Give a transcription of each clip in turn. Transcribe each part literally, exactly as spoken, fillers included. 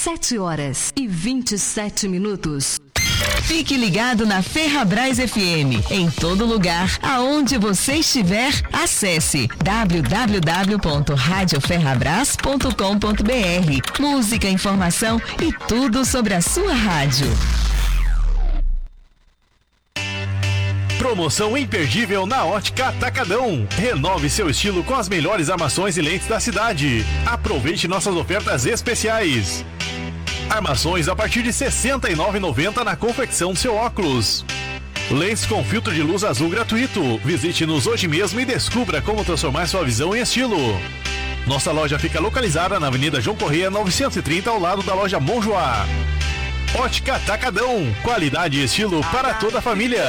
Sete horas e vinte e sete minutos. Fique ligado na Ferrabras F M. Em todo lugar, aonde você estiver, acesse w w w ponto rádio ferrabras ponto com ponto b r. Música, informação e tudo sobre a sua rádio. Promoção imperdível na Ótica Atacadão. Renove seu estilo com as melhores armações e lentes da cidade. Aproveite nossas ofertas especiais. Armações a partir de sessenta e nove reais e noventa centavos na confecção do seu óculos. Lentes com filtro de luz azul gratuito. Visite-nos hoje mesmo e descubra como transformar sua visão em estilo. Nossa loja fica localizada na Avenida João Corrêa novecentos e trinta, ao lado da loja Monjoá. Ótica Atacadão. Qualidade e estilo para toda a família.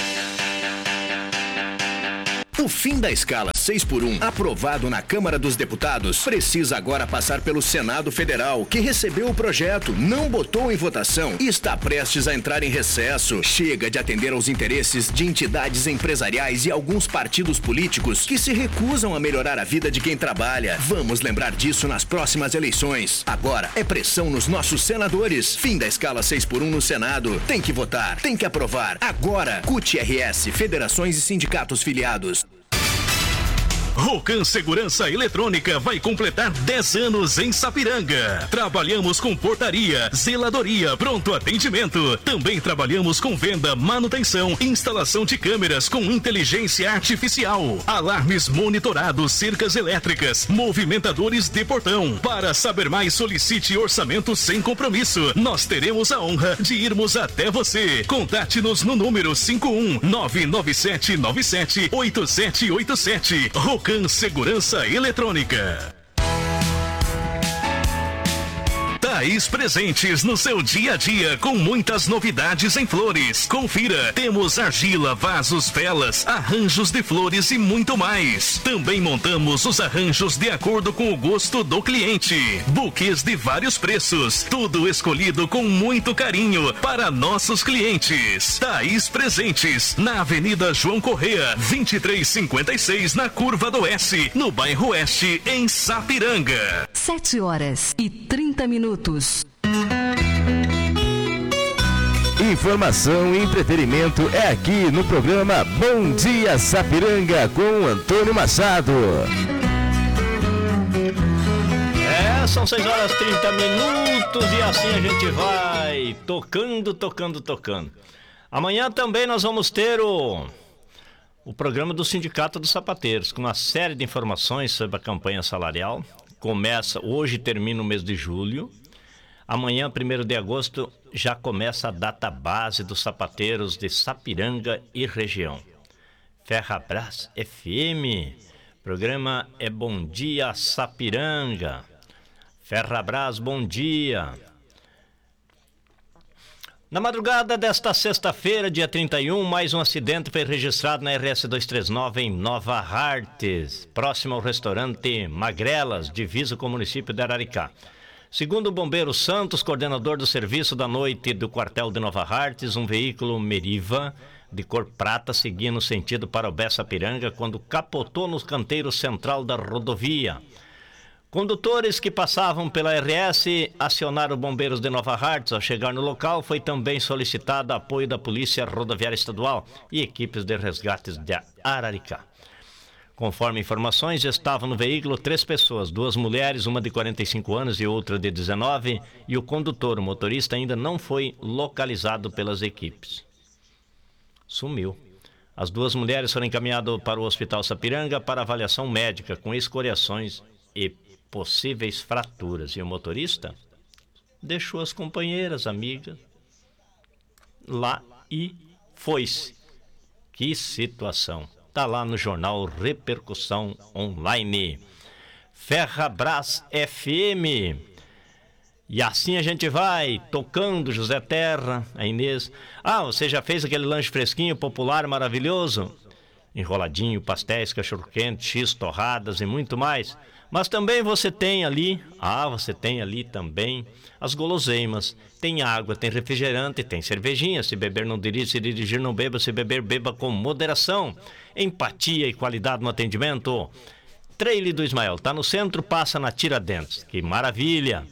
O fim da escala seis por um, aprovado na Câmara dos Deputados, precisa agora passar pelo Senado Federal, que recebeu o projeto, não botou em votação e está prestes a entrar em recesso. Chega de atender aos interesses de entidades empresariais e alguns partidos políticos que se recusam a melhorar a vida de quem trabalha. Vamos lembrar disso nas próximas eleições. Agora é pressão nos nossos senadores. Fim da escala seis por um no Senado. Tem que votar, tem que aprovar. Agora, C U T R S, federações e sindicatos filiados. Rocan Segurança Eletrônica vai completar dez anos em Sapiranga. Trabalhamos com portaria, zeladoria, pronto atendimento. Também trabalhamos com venda, manutenção, instalação de câmeras com inteligência artificial, alarmes monitorados, cercas elétricas, movimentadores de portão. Para saber mais, solicite orçamento sem compromisso. Nós teremos a honra de irmos até você. Contate-nos no número cinco um nove nove sete nove sete oito sete oito sete. Rocan Segurança Eletrônica. Thaís Presentes no seu dia a dia com muitas novidades em flores. Confira, temos argila, vasos, velas, arranjos de flores e muito mais. Também montamos os arranjos de acordo com o gosto do cliente. Buquês de vários preços, tudo escolhido com muito carinho para nossos clientes. Thaís Presentes, na Avenida João Corrêa, vinte e três cinquenta e seis, na Curva do Oeste, no bairro Oeste, em Sapiranga. Sete horas e trinta minutos. Informação e entretenimento é aqui no programa Bom Dia Sapiranga com Antônio Machado. É, são seis horas e trinta minutos e assim a gente vai tocando, tocando, tocando. Amanhã também nós vamos ter o, o programa do Sindicato dos Sapateiros, com uma série de informações sobre a campanha salarial. Começa, hoje termina o mês de julho. Amanhã, primeiro de agosto, já começa a data base dos sapateiros de Sapiranga e região. Ferrabras F M, programa é Bom Dia Sapiranga. Ferrabras, bom dia. Na madrugada desta sexta-feira, dia trinta e um, mais um acidente foi registrado na R S duzentos e trinta e nove em Nova Hartz, próximo ao restaurante Magrelas, divisa com o município de Araricá. Segundo o bombeiro Santos, coordenador do serviço da noite do quartel de Nova Hartz, um veículo Meriva de cor prata seguia no sentido para o Sapiranga quando capotou no canteiro central da rodovia. Condutores que passavam pela R S acionaram bombeiros de Nova Hartz. Ao chegar no local, foi também solicitado apoio da Polícia Rodoviária Estadual e equipes de resgates de Araricá. Conforme informações, estavam no veículo três pessoas, duas mulheres, uma de quarenta e cinco anos e outra de dezenove, e o condutor, o motorista, ainda não foi localizado pelas equipes. Sumiu. As duas mulheres foram encaminhadas para o Hospital Sapiranga para avaliação médica com escoriações e possíveis fraturas. E o motorista deixou as companheiras, amigas, lá e foi-se. Que situação. Tá lá no jornal Repercussão Online. Ferrabras F M. E assim a gente vai, tocando José Terra, a Inês. Ah, você já fez aquele lanche fresquinho, popular, maravilhoso? Enroladinho, pastéis, cachorro-quente, x, torradas e muito mais. Mas também você tem ali, ah, você tem ali também as guloseimas. Tem água, tem refrigerante, tem cervejinha. Se beber não dirige, se dirigir não beba, se beber beba com moderação. Empatia e qualidade no atendimento. Trailer do Ismael, tá no centro, passa na Tiradentes. Que maravilha!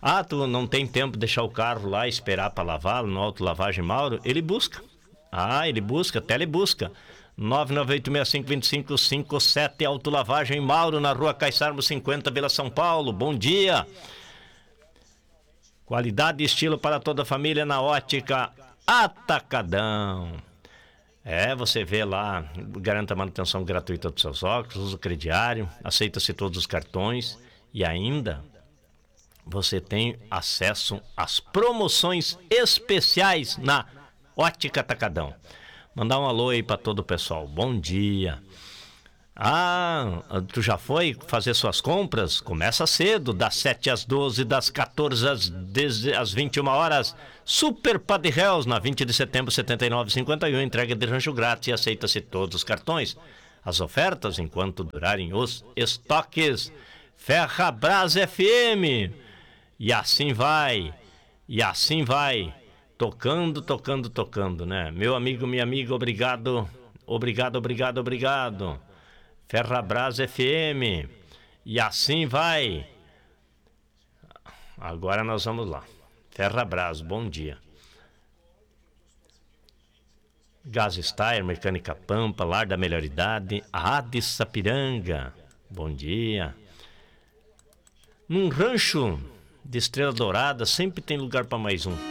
Ah, tu não tem tempo de deixar o carro lá e esperar para lavá-lo no Auto Lavagem Mauro? Ele busca. Ah, ele busca, telebusca. nove nove oito seis cinco dois cinco cinco sete Auto Lavagem Mauro, na rua Caissarmo cinquenta, Vila São Paulo. Bom dia. Qualidade e estilo para toda a família na Ótica Atacadão. É, você vê lá, garanta a manutenção gratuita dos seus óculos, usa o crediário, aceita-se todos os cartões e ainda você tem acesso às promoções especiais na Ótica Atacadão. Mandar um alô aí para todo o pessoal. Bom dia. Ah, tu já foi fazer suas compras? Começa cedo, das sete às doze, das quatorze às vinte e uma horas. Super Padre Hells, na vinte de setembro, setenta e nove cinquenta e um. Entrega de rancho grátis e aceita-se todos os cartões. As ofertas enquanto durarem os estoques. Ferrabras F M. E assim vai. E assim vai. Tocando, tocando, tocando, né? Meu amigo, minha amiga, obrigado. Obrigado, obrigado, obrigado. Ferrabras F M. E assim vai. Agora nós vamos lá. Ferrabras, bom dia. Gás Steyr, Mecânica Pampa, Lar da Melhor Idade, A de Sapiranga. Bom dia. Num rancho de Estrela Dourada sempre tem lugar para mais um.